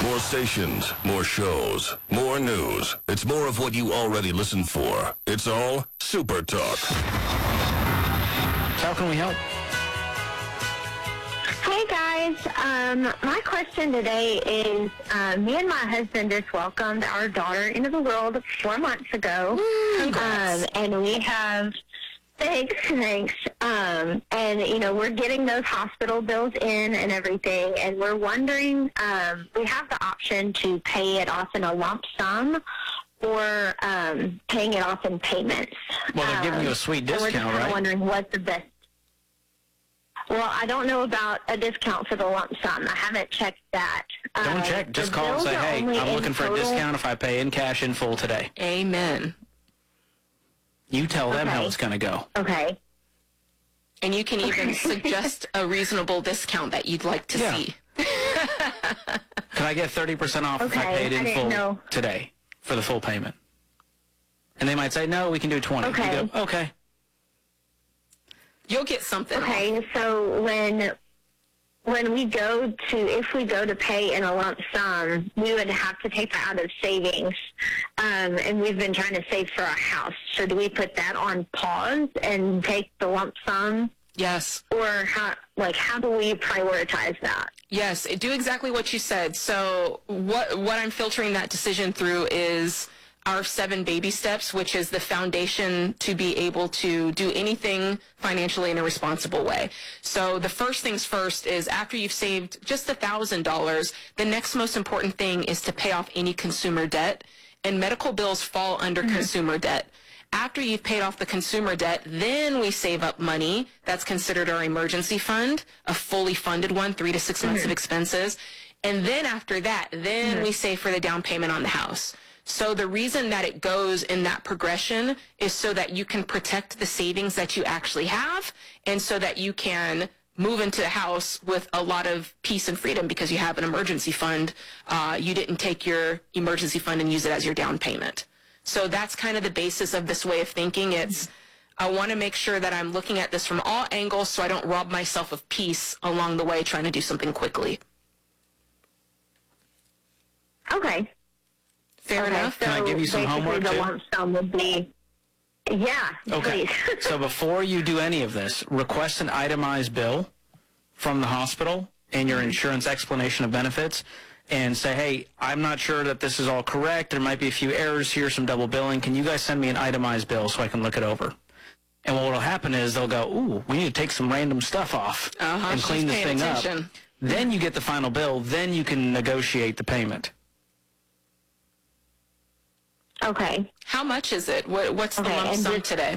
More stations, more shows, more news. It's more of what you already listen for. It's all Super Talk. How can we help? Hey guys, my question today is, me and my husband just welcomed our daughter into the world 4 months ago. And we have, thanks. And you know, we're getting those hospital bills in and everything, and we're wondering, we have the option to pay it off in a lump sum or paying it off in payments. Well, they're giving you a sweet discount, we're just right? wondering what's the best. Well, I don't know about a discount for the lump sum. I haven't checked that. Don't check. Just call and say, hey, I'm looking for a discount if I pay in cash in full today. Amen. You tell them how it's going to go. Okay. And you can even suggest a reasonable discount that you'd like to see. Can I get 30% off if I paid in full today for the full payment? And they might say, no, we can do 20. Okay. You go, okay. You'll get something. Okay, so when we go to, if we go to pay in a lump sum, we would have to take that out of savings. And we've been trying to save for a house. So do we put that on pause and take the lump sum? Yes. Or how do we prioritize that? Yes, do exactly what you said. So what I'm filtering that decision through is our 7 baby steps, which is the foundation to be able to do anything financially in a responsible way. So the first things first is after you've saved just $1,000, the next most important thing is to pay off any consumer debt, and medical bills fall under consumer debt. After you've paid off the consumer debt, then we save up money. That's considered our emergency fund, a fully funded one, 3 to 6 months of expenses. And then after that, then we save for the down payment on the house. So the reason that it goes in that progression is so that you can protect the savings that you actually have, and so that you can move into a house with a lot of peace and freedom because you have an emergency fund. You didn't take your emergency fund and use it as your down payment. So that's kind of the basis of this way of thinking. It's, I want to make sure that I'm looking at this from all angles so I don't rob myself of peace along the way trying to do something quickly. Okay. Fair enough. So can I give you some homework, the too? lump sum would be, Okay. please. So before you do any of this, request an itemized bill from the hospital and your insurance explanation of benefits, and say, hey, I'm not sure that this is all correct. There might be a few errors here, some double billing. Can you guys send me an itemized bill so I can look it over? And what will happen is they'll go, ooh, we need to take some random stuff off and clean this thing up. Then you get the final bill. Then you can negotiate the payment. Okay. How much is it? What's the lump sum today?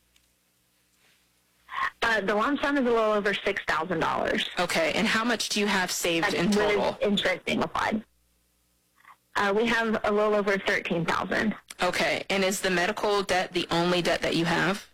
The lump sum is a little over $6,000. Okay, and how much do you have saved in total? With interest applied. We have a little over $13,000. Okay, and is the medical debt the only debt that you have?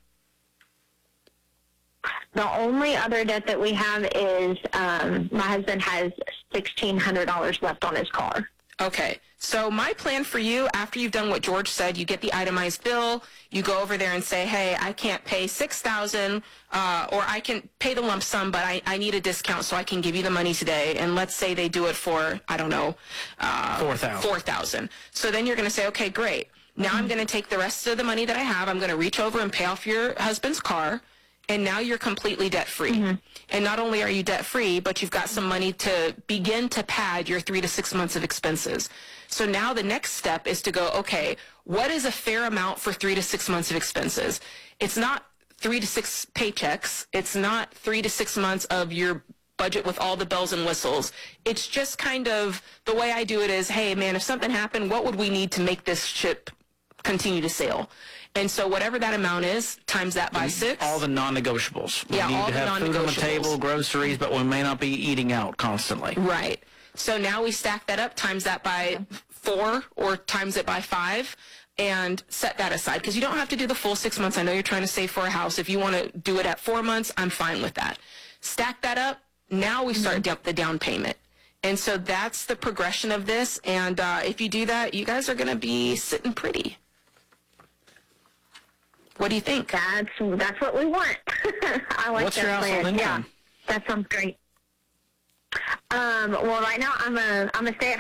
The only other debt that we have is my husband has $1,600 left on his car. Okay, so my plan for you, after you've done what George said, you get the itemized bill, you go over there and say, hey, I can't pay $6,000, or I can pay the lump sum, but I need a discount so I can give you the money today. And let's say they do it for, I don't know, $4,000. So then you're going to say, okay, great. Now I'm going to take the rest of the money that I have, I'm going to reach over and pay off your husband's car, and now you're completely debt-free. And not only are you debt-free, but you've got some money to begin to pad your 3 to 6 months of expenses. So now the next step is to go, okay, what is a fair amount for 3 to 6 months of expenses? It's not 3 to 6 paychecks. It's not 3 to 6 months of your budget with all the bells and whistles. It's just kind of, the way I do it is, hey, man, if something happened, what would we need to make this ship continue to sail? And so whatever that amount is, times that by 6. All the non-negotiables. We need all to the have food on the non-negotiables. table, groceries, but we may not be eating out constantly. Right. So now we stack that up, times that by 4 or times it by 5, and set that aside. Because you don't have to do the full 6 months. I know you're trying to save for a house. If you want to do it at 4 months, I'm fine with that. Stack that up. Now we start the down payment. And so that's the progression of this. And if you do that, you guys are going to be sitting pretty. What do you think? That's what we want. I like What's that your household plan. income? Yeah, that sounds great. Well, right now I'm a stay-at-home